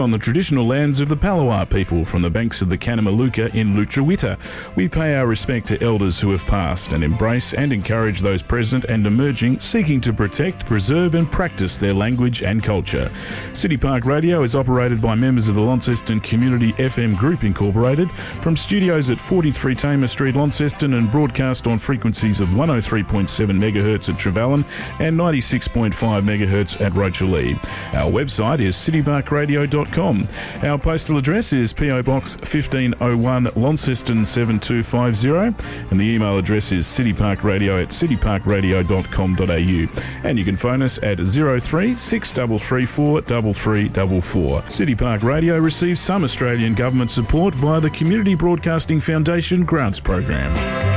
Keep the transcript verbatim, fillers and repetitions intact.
On the traditional lands of the Palawa people from the banks of the Kanamaluka in Lutruwita, we pay our respect to elders who have passed and embrace and encourage those present and emerging, seeking to protect, preserve and practice their language and culture. City Park Radio is operated by members of the Launceston Community F M Group Incorporated from studios at forty-three Tamer Street, Launceston, and broadcast on frequencies of one oh three point seven megahertz at Trevally and ninety-six point five megahertz at Rochalee. Our website is city park radio dot com. Our postal address is P O Box fifteen oh one, Launceston seven two five zero, and the email address is cityparkradio at city park radio dot com dot a u. And you can phone us at zero three six three three four three three four four. City Park Radio receives some Australian government support via the Community Broadcasting Foundation Grants Program.